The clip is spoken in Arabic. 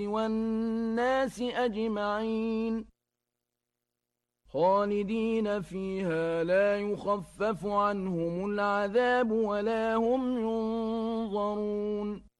والناس أجمعين خالدين فيها لا يخفف عنهم العذاب ولا هم ينظرون